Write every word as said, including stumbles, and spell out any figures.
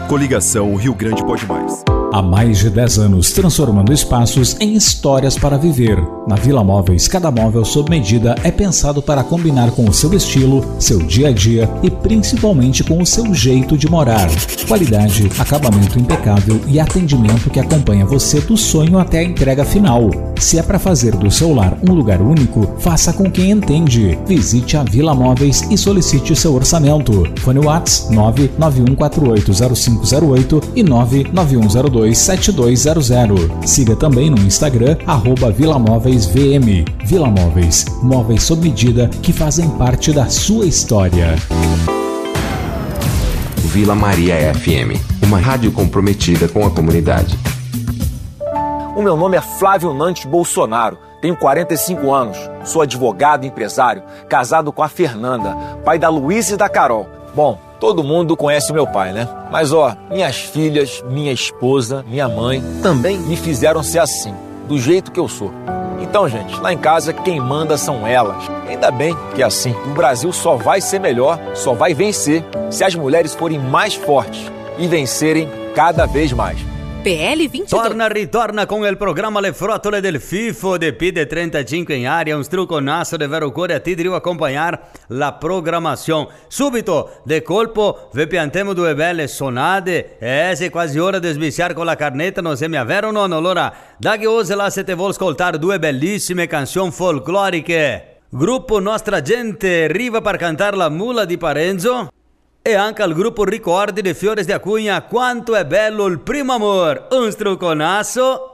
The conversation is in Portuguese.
Coligação Rio Grande Pode Mais. Há mais de dez anos, transformando espaços em histórias para viver. Na Vila Móveis, cada móvel sob medida é pensado para combinar com o seu estilo, seu dia a dia e principalmente com o seu jeito de morar. Qualidade, acabamento impecável e atendimento que acompanha você do sonho até a entrega final. Se é para fazer do seu lar um lugar único, faça com quem entende. Visite a Vila Móveis e solicite seu orçamento. Fone WhatsApp nove nove um quatro oito zero cinco zero oito e nove nove um zero dois sete dois zero zero. Siga também no Instagram, arroba Vila Móveis V M. Vila Móveis, móveis sob medida que fazem parte da sua história. Vila Maria F M, uma rádio comprometida com a comunidade. O meu nome é Flávio Nantes Bolsonaro, tenho quarenta e cinco anos, sou advogado e empresário, casado com a Fernanda, pai da Luísa e da Carol. Bom, todo mundo conhece o meu pai, né? Mas ó, minhas filhas, minha esposa, minha mãe também me fizeram ser assim, do jeito que eu sou. Então, gente, lá em casa quem manda são elas. Ainda bem que é assim. O Brasil só vai ser melhor, só vai vencer se as mulheres forem mais fortes e vencerem cada vez mais. P L vinte e dois. Torna, ritorna con il programma Le Frottole del FIFO de P D trentacinque in aria, un struconasso de vero cuore a ti di accompagnare la programmazione. Subito, de colpo, vi piantiamo due belle sonate, e se quasi ora di sbiziare con la carnetta, non se mi avvero o no? Allora, da che ose là se te vuol ascoltare due bellissime canzoni folcloriche. Gruppo Nostra Gente arriva per cantare la Mula di Parenzo. E anche al gruppo Ricordi de Fiores de Acunha, quanto è bello il primo amor, un struconasso.